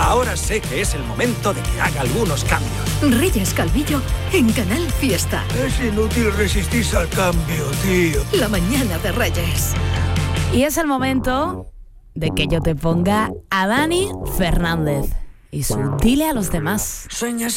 Ahora sé que es el momento de que haga algunos cambios. Reyes Calvillo en Canal Fiesta. Es inútil resistirse al cambio, tío. La mañana de Reyes. Y es el momento de que yo te ponga a Dani Fernández y su Dile a los demás. Sueñas